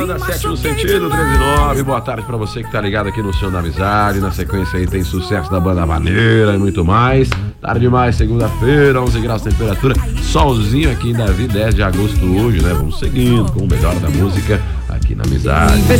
Da Sétimo Sentido, 13:09. Boa tarde pra você que tá ligado aqui no Som da Amizade. Na sequência aí tem sucesso da Banda Maneira e muito mais. Tarde demais, segunda-feira, 11 graus de temperatura. Solzinho aqui em Davi, 10 de agosto hoje, né? Vamos seguindo com o melhor da música aqui na Amizade.